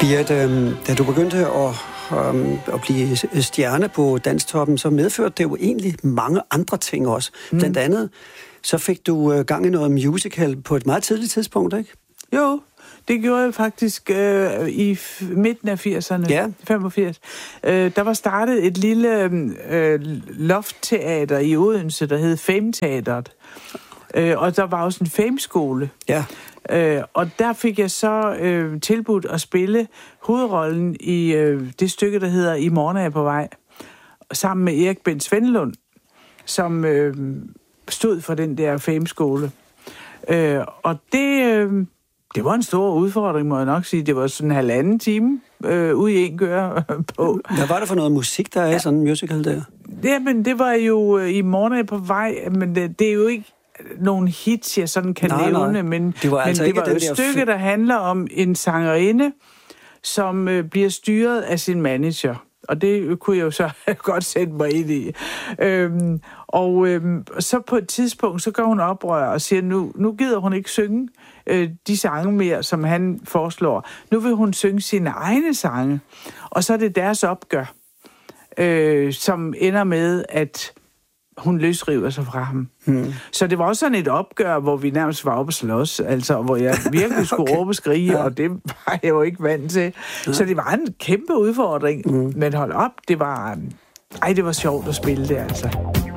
Berit, da du begyndte at blive stjerne på Danstoppen, så medførte det jo egentlig mange andre ting også. Blandt andet, så fik du gang i noget musical på et meget tidligt tidspunkt, ikke? Jo, det gjorde jeg faktisk i midten af 80'erne, ja. 85. Der var startet et lille loftteater i Odense, der hed Fame-teateret. Og der var også en Fame-skole. Ja. Og der fik jeg så tilbudt at spille hovedrollen i det stykke, der hedder I morgen er jeg på vej, sammen med Erik Bent Svendelund, som stod for den der Fame-skole. Og det var en stor udfordring, må jeg nok sige. Det var sådan 1,5 time ude i en køre på. Hvad var det for noget musik, der er i sådan en musical der? Jamen, det var jo I morgen er jeg på vej, men det er jo ikke nogle hits, jeg sådan kan nævne, men det var et stykke, der handler om en sangerinde, som bliver styret af sin manager. Og det kunne jeg jo så godt sætte mig ind i. Så på et tidspunkt, så går hun oprør og siger, nu gider hun ikke synge de sange mere, som han foreslår. Nu vil hun synge sine egne sange. Og så er det deres opgør, som ender med, at hun løsriver sig fra ham. Så det var også sådan et opgør, hvor vi nærmest var oppe og slås, altså hvor jeg virkelig skulle råbe og skrige, og det var jeg jo ikke vant til. Så det var en kæmpe udfordring. Men hold op, det var sjovt at spille det, altså.